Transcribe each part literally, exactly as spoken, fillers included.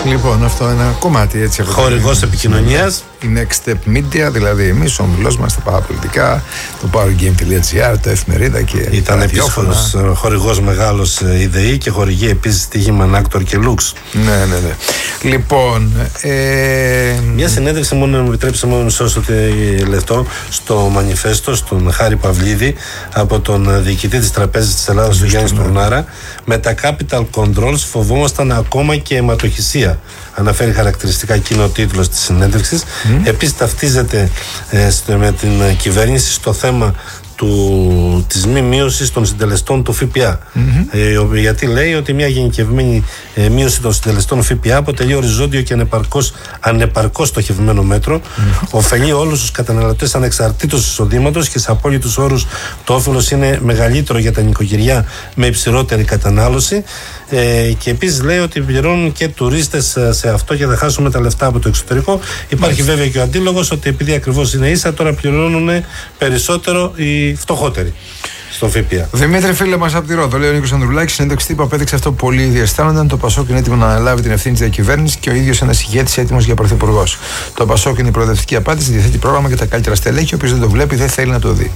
Λοιπόν, αυτό είναι ένα κομμάτι έτσι. Χορηγός επικοινωνίας. Η Next Step Media, δηλαδή εμείς, ο ομιλός μας, τα παραπολιτικά, το powergame.gr, το εφημερίδα και. Ήταν επίσης χορηγός μεγάλος η ΔΕΗ και χορηγεί επίσης τη Human Actor και Lux. Ναι, ναι, ναι. Λοιπόν. Ε... Μια συνέντευξη, μόνο να μου επιτρέψει μόνο μισό λεπτό, στο Μανιφέστο, στον Χάρη Παυλίδη, από τον διοικητή της Τραπέζης της Ελλάδας, τον Γιάννη Στουρνάρα. Με τα capital controls φοβόμασταν ακόμα και αιματοχυσία. Αναφέρει χαρακτηριστικά εκείνο ο τίτλος της συνέντευξης. Mm. Επίσης ταυτίζεται ε, στο, με την κυβέρνηση στο θέμα του, της μη μείωσης των συντελεστών του ΦΠΑ. Mm-hmm. Ε, γιατί λέει ότι μια γενικευμένη ε, μείωση των συντελεστών ΦΠΑ αποτελεί οριζόντιο και ανεπαρκώς, ανεπαρκώς στοχευμένο μέτρο. Mm-hmm. Οφελεί όλους τους καταναλωτές ανεξαρτήτως εισοδήματος και σε απόλυτους όρους το όφελος είναι μεγαλύτερο για τα νοικοκυριά με υψηλότερη κατανάλωση. Ε, και επίσης λέει ότι πληρώνουν και τουρίστες σε αυτό και θα χάσουμε τα λεφτά από το εξωτερικό. Υπάρχει βέβαια και ο αντίλογος ότι επειδή ακριβώς είναι ίσα, τώρα πληρώνουν περισσότερο οι φτωχότεροι στον ΦΠΑ. Δημήτρη, φίλε μας από τη Ρόδο, λέει ο Νίκος Ανδρουλάκης, συνέντευξη τύπου απέδειξε αυτό που πολλοί ήδη αισθάνονταν. Το Πασόκ είναι έτοιμο να αναλάβει την ευθύνη της διακυβέρνησης και ο ίδιος ένας ηγέτης έτοιμος για πρωθυπουργός. Το Πασόκ είναι η προοδευτική απάντηση, διαθέτει πρόγραμμα για τα καλύτερα στελέχη. Όποιος δεν το βλέπει δεν θέλει να το δει.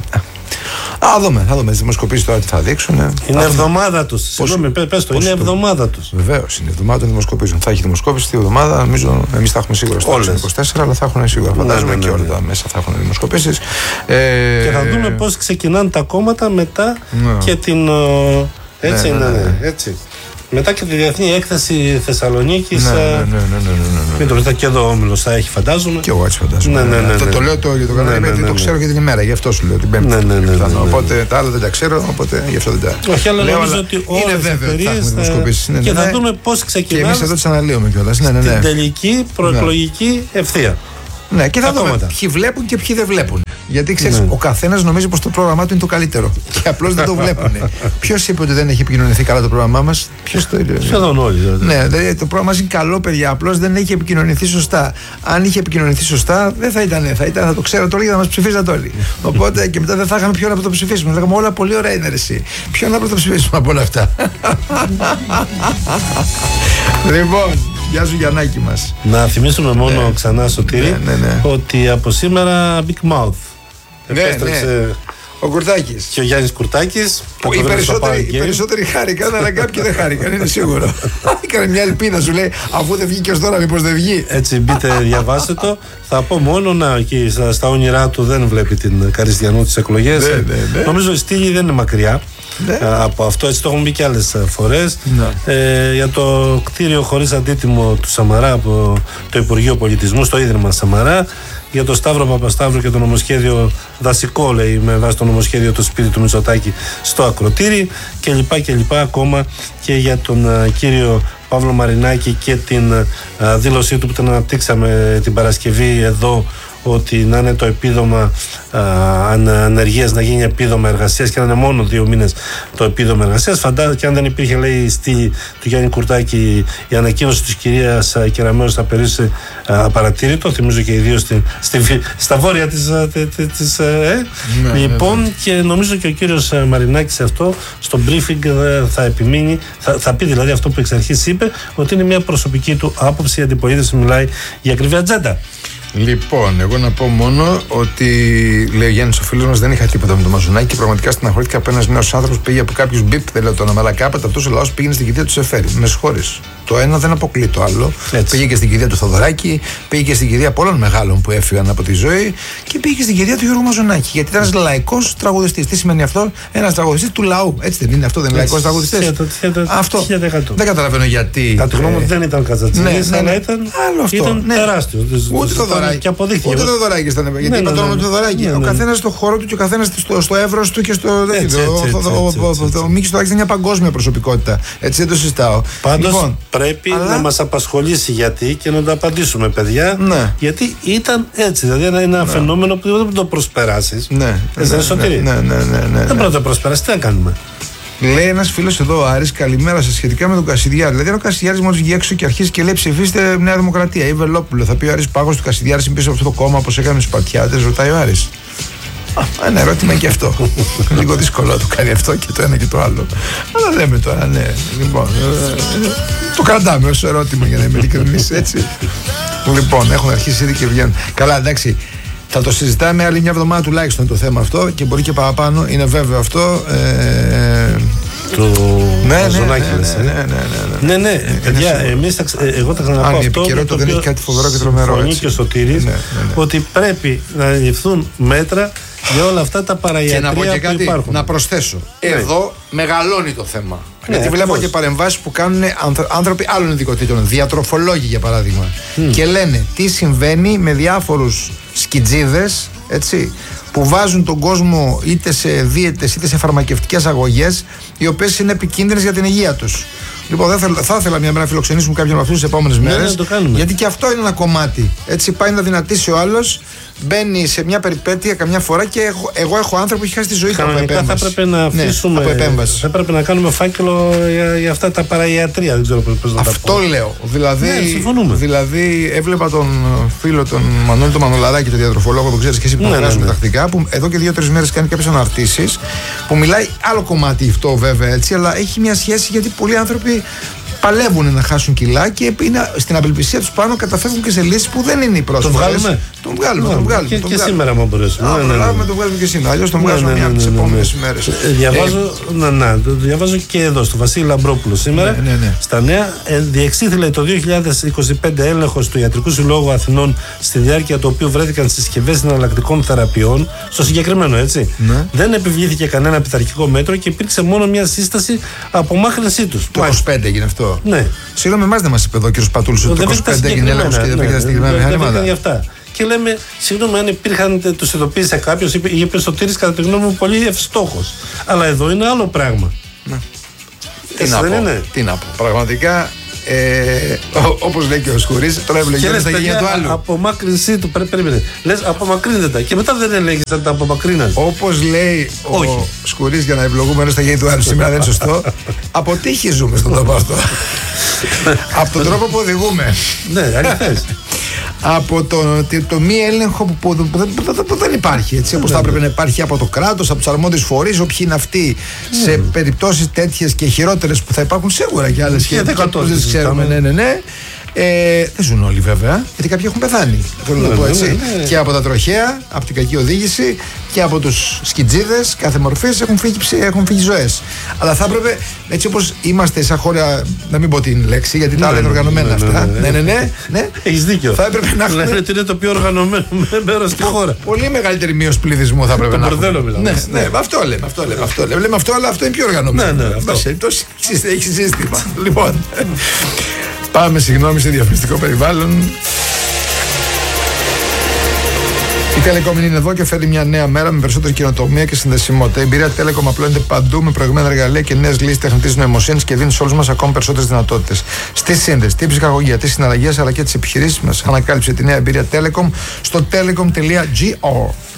Α, δούμε, θα δούμε τις δημοσκοπήσεις τώρα τι θα δείξουν. Είναι θα εβδομάδα τους. Συγγνώμη, πες το, είναι εβδομάδα τους. Βεβαίως, είναι εβδομάδα των δημοσκοπήσεων. Θα έχει δημοσκόπηση τη εβδομάδα, νομίζω εμείς θα έχουμε σίγουρα στο είκοσι τέσσερα, αλλά θα έχουν σίγουρα. Φαντάζομαι ναι, ναι, ναι, ναι. Και όλα τα μέσα θα έχουν δημοσκοπήσεις. Ε... Και θα δούμε πώς ξεκινάνε τα κόμματα μετά ναι. και την. Έτσι ναι, ναι, ναι, ναι. Έτσι. Μετά και τη Διεθνή Έκθεση Θεσσαλονίκης. Ναι, ναι, ναι, ναι, ναι, ναι. Μην το ρωτάτε και εδώ ο Όμιλος θα έχει, φαντάζομαι. Και εγώ έτσι φαντάζομαι. Ναι, ναι, ναι, ναι. Αυτό το λέω το, για το κανάλι, ναι, γιατί ναι, ναι, το ξέρω και την ημέρα, γι' αυτό σου λέω την Πέμπτη. Ναι, ναι, ναι, ναι, ναι, ναι. Οπότε τα άλλα δεν τα ξέρω, οπότε γι' αυτό δεν τα. Όχι, αλλά λέω, νομίζω ότι όλες οι εταιρείες θα... και θα δούμε πώς ξεκινάμε. Και εμείς εδώ τις αναλύουμε κιόλας. Ναι, ναι, ναι. Την τελική προεκλογική ευθεία. Ναι, και θα δούμε ποιοι βλέπουν και ποιοι δεν βλέπουν. Γιατί ξέρεις, ναι. ο καθένας νομίζει πως το πρόγραμμά του είναι το καλύτερο. Και απλώς δεν το βλέπουν. Ποιος είπε ότι δεν έχει επικοινωνηθεί καλά το πρόγραμμά μας? Ποιος το είπε? Σχεδόν όλοι. Δηλαδή. Ναι, δηλαδή το πρόγραμμα μας είναι καλό, παιδιά. Απλώς δεν έχει επικοινωνηθεί σωστά. Αν είχε επικοινωνηθεί σωστά, δεν θα ήταν. Θα, ήταν, θα το ξέρω τώρα και θα μας ψηφίζατε όλοι. Οπότε και μετά δεν θα είχαμε ποιον να πρωτοψηφίσουμε. Λέγαμε όλα πολύ ωραία είναι εσύ. Ποιον να πρωτοψηφίσουμε από όλα αυτά? Λοιπόν. Γεια σου Γιαννάκη μας. Να θυμίσουμε μόνο ναι. ξανά Σωτήρη ναι, ναι, ναι. ότι από σήμερα Big Mouth ναι, επέστρεψε ναι. ο Κουρτάκης και ο Γιάννης Κουρτάκης. Οι περισσότεροι, οι περισσότεροι χάρηκαν, αλλά κάποιοι δεν χάρηκαν, είναι σίγουρο. Έκανε μια ελπίδα, σου λέει, αφού δεν βγήκε ως τώρα, μήπως δεν βγει. Έτσι, μπείτε, διαβάστε το. Θα πω μόνο να εκεί στα, στα όνειρά του δεν βλέπει την Καριστιανού τις εκλογές. Ναι, ναι, ναι. Νομίζω η στήλη δεν είναι μακριά. Ναι. Από αυτό, έτσι το έχουμε πει και άλλες φορές. Ναι. Ε, για το κτίριο χωρίς αντίτιμο του Σαμαρά από το Υπουργείο Πολιτισμού στο Ίδρυμα Σαμαρά, για το Σταύρο Παπασταύρου και το νομοσχέδιο δασικό, λέει, με βάση το νομοσχέδιο το σπίτι του Μητσοτάκη στο Ακροτήρι και λοιπά και λοιπά, ακόμα και για τον uh, κύριο Παύλο Μαρινάκη και την uh, δήλωσή του που την αναπτύξαμε την Παρασκευή εδώ, ότι να είναι το επίδομα ανεργίας να γίνει επίδομα εργασίας και να είναι μόνο δύο μήνες το επίδομα εργασίας. Φαντάζομαι και αν δεν υπήρχε, λέει, στη του Γιάννη Κουρτάκη η ανακοίνωση της κυρίας Κεραμέως θα περίσει απαρατήρητο. Θυμίζω και ιδίως στη, στη, στα βόρεια της, της ε, ναι, λοιπόν ναι, ναι. Και νομίζω και ο κύριος Μαρινάκης αυτό στο briefing θα επιμείνει, θα, θα πει δηλαδή αυτό που εξ αρχής είπε, ότι είναι μια προσωπική του άποψη. Η αντιπολίτευση μιλάει για ακριβή ατζέντα. Λοιπόν, εγώ να πω μόνο ότι, λέει ο Γιάννης, ο φίλος μας, δεν είχα τίποτα με το Μαζουνάκι και πραγματικά στεναχωρήθηκα από ένας νέος άνθρωπος που πήγε από κάποιους μπιπ, δεν λέω το όνομα, αλλά κάποτε αυτός ο λαός πήγαινε στην κηδεία του Σεφέρη. Με συγχωρείς. Το ένα δεν αποκλεί το άλλο. Έτσι. Πήγε και στην κηδεία του Θοδωράκη, πήγε και στην κηδεία πολλών μεγάλων που έφυγαν από τη ζωή και πήγε και στην κηδεία του Γιώργου Μαζουνάκη. Γιατί ήταν ένας λαϊκός τραγουδιστής. Τι σημαίνει αυτό? Ένας τραγουδιστής του λαού. Έτσι δεν είναι αυτό? Δεν είναι λαϊκός τραγουδιστής? Αυτό. Δεν καταλαβαίνω γιατί. Κατά τη γνώμη μου δεν ήταν Καζατζίδης, αλλά ήταν τεράστιο. Ούτε το Θοδωράκη. Ούτε το Θοδωράκη ήταν. Γιατί ναι, είπα το όνομα του Θοδωράκη. Ο καθένας στο χώρο του και ο καθένας στο εύρος του και στο. Ο Μίκης Θοδωράκης είναι μια παγκόσμια προσωπικότητα. Έτσι δεν το συζητάω. Πάντως πρέπει να μας απασχολήσει γιατί και να το απαντήσουμε, παιδιά. Γιατί ήταν έτσι. Δηλαδή είναι ένα φαινόμενο που δεν το προσπεράσεις. Ναι. Δεν πρέπει να το προσπεράσεις. Τι να κάνουμε? Λέει ένας φίλος εδώ, ο Άρης, καλημέρα σας, σχετικά με τον Κασιδιάρη. Δηλαδή, αν ο Κασιδιάρης μόλις βγει έξω και αρχίζει και λέει ψηφίστε Νέα Δημοκρατία ή Βελόπουλο, θα πει ο Άρης Πάγος του Κασιδιάρη είναι πίσω από αυτό το κόμμα όπως έκανε στους Σπαρτιάτες, ρωτάει ο Άρης. Ένα ερώτημα είναι και αυτό. Λίγο δύσκολο να το κάνει αυτό και το ένα και το άλλο. Αλλά λέμε τώρα, ναι. Λοιπόν, το κρατάμε ως ερώτημα για να είμαι ειλικρινής, έτσι. Λοιπόν, έχουν αρχίσει ήδη και βγαίνουν. Καλά, εντάξει. Θα το συζητάμε άλλη μια εβδομάδα τουλάχιστον το θέμα αυτό και μπορεί και παραπάνω. Είναι βέβαιο αυτό. Ε, Το ναι, Ζωνάκι, ναι, ναι, ναι, ναι, ναι, ναι, ναι, παιδιά, εμείς θα, εγώ θα ξαναπώ αν η αυτό επικαιρότητα δεν έχει κάτι φοβερό και τρομερό, συμφωνεί έτσι. και ο Σωτήρης, Ναι, ναι, ναι. ότι πρέπει να ληφθούν μέτρα για όλα αυτά τα Και παραϊατρία να πω και που κάτι, υπάρχουν. να προσθέσω. Ναι. Εδώ μεγαλώνει το θέμα. Ναι, Γιατί βλέπω ακριβώς. και παρεμβάσεις που κάνουν άνθρω- άνθρωποι άλλων ειδικοτήτων, διατροφολόγοι για παράδειγμα. Mm. Και λένε τι συμβαίνει με διάφορους σκιτζίδες, έτσι, που βάζουν τον κόσμο είτε σε δίαιτες είτε σε φαρμακευτικές αγωγές, οι οποίες είναι επικίνδυνες για την υγεία τους. Λοιπόν, θα ήθελα, θα ήθελα μια μέρα να φιλοξενήσουμε κάποιον από αυτούς τις επόμενες Ναι, μέρες. ναι, το κάνουμε. Γιατί και αυτό είναι ένα κομμάτι. Έτσι, πάει να δυνατήσει ο άλλος, μπαίνει σε μια περιπέτεια καμιά φορά και εγώ, εγώ έχω άνθρωπο που έχει χάσει τη ζωή του από Κανονικά θα επέμβαση. έπρεπε να Ναι, αφήσουμε. από επέμβαση. Θα έπρεπε να κάνουμε φάκελο για, για αυτά τα παραϊατρία. Δεν ξέρω πώς να τα Αυτό πω. λέω. Δηλαδή, Ναι, συμφωνούμε. δηλαδή, έβλεπα τον φίλο τον Μανώλη τον Μανολαράκη, τον διατροφολόγο, τον ξέρεις και εσύ που Ναι, τον ναι, βγάζουμε ναι. τακτικά, που εδώ και δύο-τρεις μέρες κάνει κάποιες αναρτήσεις που μιλάει άλλο κομμάτι αυτό βέβαια έτσι, αλλά έχει μια σχέση γιατί πολλοί άνθρωποι παλεύουν να χάσουν κιλά και είναι, στην απελπισία τους πάνω καταφεύγουν και σε λύσεις που δεν είναι οι πρόσφατες. Το βγάλουμε. Τον βγάλουμε, Ναι, τον βγάλουμε. Και, τον και βγάλουμε. σήμερα, αν μπορέσουμε. Αν Ναι, ναι, ναι. προλάβουμε, το βγάζουμε και σήμερα. Αλλιώς τον Ναι, βγάζουμε ναι, μια από ναι, τις ναι, ναι. επόμενες ημέρες. Ε, Διαβάζω, να, να, το διαβάζω και εδώ στο Βασίλη Λαμπρόπουλο σήμερα. Ναι, ναι, ναι. Στα νέα, ε, διεξήχθη το δύο χιλιάδες είκοσι πέντε έλεγχος του Ιατρικού Συλλόγου Αθηνών, στη διάρκεια του οποίου βρέθηκαν συσκευές εναλλακτικών θεραπείων. Στο συγκεκριμένο, έτσι. Ναι. Δεν επιβλήθηκε κανένα πειθαρχικό μέτρο και υπήρξε μόνο μια σύσταση απομάκρυνσή του. Το είκοσι πέντε έγινε αυτό. Ναι. Συγγνώμη, εμάς δεν μας είπε εδώ ο κ. Πατούλης ότι το Δεν είκοσι βρήκε τα πέντε έγινε έλεγχος και δεν βρήκε τα συγκεκριμένα Δεν βρήκαν μηχανήματα. για αυτά. Και λέμε, συγγνώμη, αν υπήρχαν, του ειδοποίησε κάποιο, είπε ο Σωτήρης κατά τη γνώμη μου πολύ ευστόχος. Αλλά εδώ είναι άλλο πράγμα. Τι Έτσι να δεν πω, είναι? τι να πω. Πραγματικά, ε, όπως λέει και ο Σκουρής, τώρα Και ευλογιώνει λες, στα γενιά του παιδιά, άλλου. απομάκρυνσή του, πρέπει, περίμενε. Λες, απομακρύνετε τα. Και μετά δεν έλεγες να τα απομακρύνας. Όπως λέει ο Όχι. Σκουρής για να ευλογούμε ένα στα γέννη του άλλου, σήμερα δεν είναι σωστό. Από τύχη ζούμε στον τόπο αυτό. Από τον τρόπο που οδηγούμε. Ναι, αληθές. Από το, το, το μη έλεγχο που, που, που, που, που, που δεν υπάρχει, έτσι, όπως θα έπρεπε να υπάρχει από το κράτος, από τους αρμόδιους φορείς, όποιοι είναι αυτοί, σε περιπτώσεις τέτοιες και χειρότερες που θα υπάρχουν σίγουρα και άλλες Και και δεν που δεν τις ξέρουμε, συζητάμε. ναι, ναι, ναι. Ε, δεν ζουν όλοι βέβαια, γιατί κάποιοι έχουν πεθάνει. Θέλω να Ναι, πω ναι, έτσι. ναι, ναι. Και από τα τροχαία, από την κακή οδήγηση και από τους σκιτζίδες κάθε μορφής έχουν φύγει, ψη- έχουν φύγει ζωές. Αλλά θα έπρεπε, έτσι όπως είμαστε σαν χώρα, να μην πω την λέξη, γιατί τα άλλα είναι οργανωμένα ναι, ναι, αυτά. ναι, Ναι, ναι. ναι, ναι. ναι. Έχεις δίκιο. Θα έπρεπε να έχουμε Λένε ότι είναι το πιο οργανωμένο μέρος στη χώρα. πολύ μεγαλύτερη μείωση πληθυσμού θα έπρεπε Το να μπορδέλο έχουμε. μιλάμε. Ναι, ναι, αυτό λέμε, αυτό λέμε, αυτό λέμε. Λέμε αυτό, αλλά αυτό είναι πιο οργανωμένο. Ναι, ναι, Εν αυτό. πάση περιπτώσει, έχει σύστημα. Λοιπόν, πάμε συγγνώμη σε διαφημιστικό περιβάλλον. Η Telecom είναι εδώ και φέρει μια νέα μέρα με περισσότερη καινοτομία και συνδεσιμότητα. Η εμπειρία Telecom απλώνεται παντού με προηγμένα εργαλεία και νέες λύσεις τεχνητής νοημοσύνης και δίνει σε όλους μας ακόμα περισσότερες δυνατότητες. Στη σύνδεση, την ψυχαγωγία, τις συναλλαγές αλλά και τις επιχειρήσεις μας. Ανακάλυψε τη νέα εμπειρία Telecom στο telecom τελεία gr.